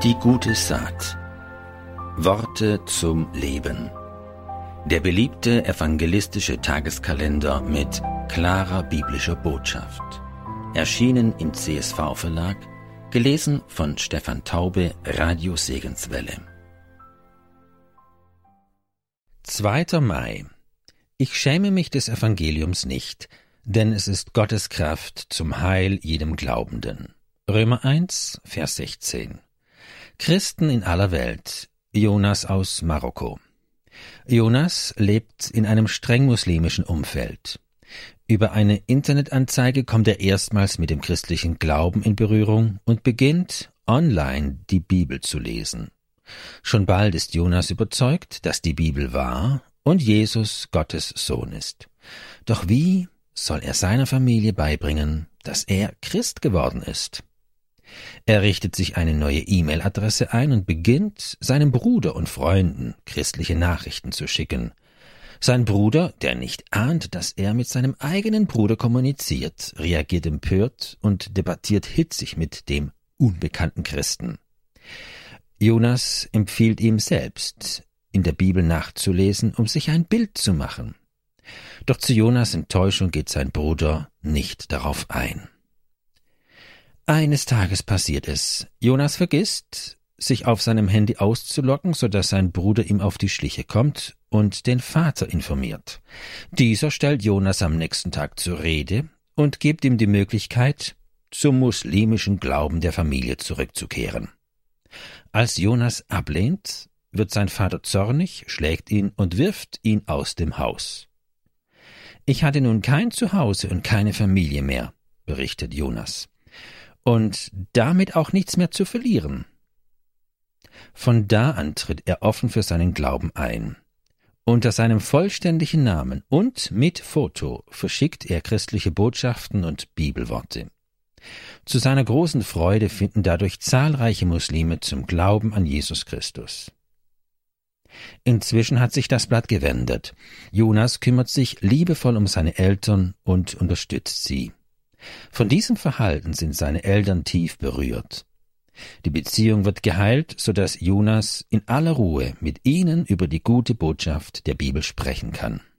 Die gute Saat. Worte zum Leben. Der beliebte evangelistische Tageskalender mit klarer biblischer Botschaft. Erschienen im CSV-Verlag, gelesen von Stefan Taube, Radio Segenswelle. 2. Mai. Ich schäme mich des Evangeliums nicht, denn es ist Gottes Kraft zum Heil jedem Glaubenden. Römer 1, Vers 16. Christen in aller Welt. Jonas aus Marokko. Jonas lebt in einem streng muslimischen Umfeld. Über eine Internetanzeige kommt er erstmals mit dem christlichen Glauben in Berührung und beginnt, online die Bibel zu lesen. Schon bald ist Jonas überzeugt, dass die Bibel wahr und Jesus Gottes Sohn ist. Doch wie soll er seiner Familie beibringen, dass er Christ geworden ist? Er richtet sich eine neue E-Mail-Adresse ein und beginnt, seinem Bruder und Freunden christliche Nachrichten zu schicken. Sein Bruder, der nicht ahnt, dass er mit seinem eigenen Bruder kommuniziert, reagiert empört und debattiert hitzig mit dem unbekannten Christen. Jonas empfiehlt ihm selbst, in der Bibel nachzulesen, um sich ein Bild zu machen. Doch zu Jonas' Enttäuschung geht sein Bruder nicht darauf ein. Eines Tages passiert es. Jonas vergisst, sich auf seinem Handy auszuloggen, sodass sein Bruder ihm auf die Schliche kommt und den Vater informiert. Dieser stellt Jonas am nächsten Tag zur Rede und gibt ihm die Möglichkeit, zum muslimischen Glauben der Familie zurückzukehren. Als Jonas ablehnt, wird sein Vater zornig, schlägt ihn und wirft ihn aus dem Haus. Ich hatte nun kein Zuhause und keine Familie mehr, berichtet Jonas. Und damit auch nichts mehr zu verlieren. Von da an tritt er offen für seinen Glauben ein. Unter seinem vollständigen Namen und mit Foto verschickt er christliche Botschaften und Bibelworte. Zu seiner großen Freude finden dadurch zahlreiche Muslime zum Glauben an Jesus Christus. Inzwischen hat sich das Blatt gewendet. Jonas kümmert sich liebevoll um seine Eltern und unterstützt sie. Von diesem Verhalten sind seine Eltern tief berührt. Die Beziehung wird geheilt, sodass Jonas in aller Ruhe mit ihnen über die gute Botschaft der Bibel sprechen kann.